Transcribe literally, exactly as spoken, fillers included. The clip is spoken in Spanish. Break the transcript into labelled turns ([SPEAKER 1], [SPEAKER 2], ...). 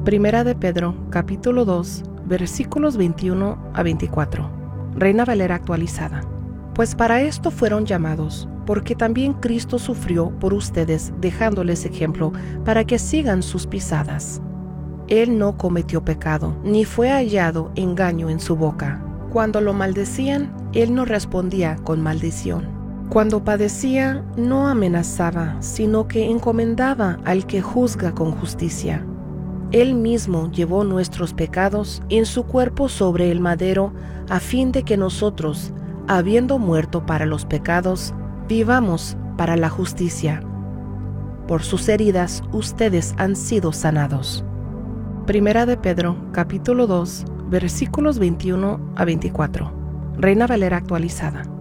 [SPEAKER 1] Primera de Pedro, capítulo dos, versículos veintiuno a veinticuatro. Reina Valera actualizada. Pues para esto fueron llamados, porque también Cristo sufrió por ustedes, dejándoles ejemplo para que sigan sus pisadas. Él no cometió pecado, ni fue hallado engaño en su boca. Cuando lo maldecían, él no respondía con maldición. Cuando padecía, no amenazaba, sino que encomendaba al que juzga con justicia. Él mismo llevó nuestros pecados en su cuerpo sobre el madero, a fin de que nosotros, habiendo muerto para los pecados, vivamos para la justicia. Por sus heridas ustedes han sido sanados. Primera de Pedro, capítulo dos, versículos veintiuno a veinticuatro. Reina Valera actualizada.